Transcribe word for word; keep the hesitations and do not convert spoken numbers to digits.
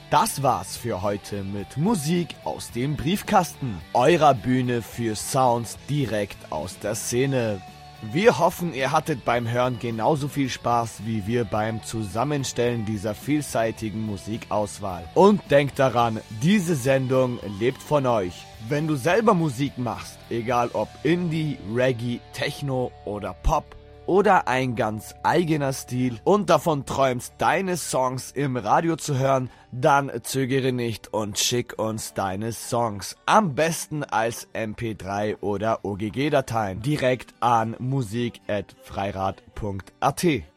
Das war's für heute mit Musik aus dem Briefkasten, eurer Bühne für Sounds direkt aus der Szene. Wir hoffen, ihr hattet beim Hören genauso viel Spaß wie wir beim Zusammenstellen dieser vielseitigen Musikauswahl. Und denkt daran, diese Sendung lebt von euch. Wenn du selber Musik machst, egal ob Indie, Reggae, Techno oder Pop oder ein ganz eigener Stil und davon träumst, deine Songs im Radio zu hören, dann zögere nicht und schick uns deine Songs. Am besten als M P drei oder O G G-Dateien direkt an musik at freirad punkt a t.